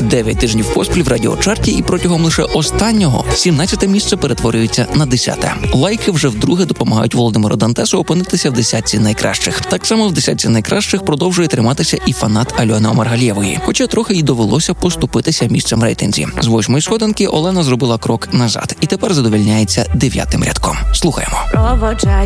9 тижнів поспіль в радіочарті, і протягом лише останнього 17-те місце перетворюється на 10-те. Лайки вже вдруге допомагають Володимиру Дантесу опинитися в десятці найкращих. Так само в десятці найкращих продовжує триматися і фанат Альони Омаргалієвої, хоча трохи їй довелося поступитися місцем в рейтинзі. З 8-ї сходинки Олена зробила крок назад і тепер задовольняється 9-тим рядком. Слухаємо. Проводжаю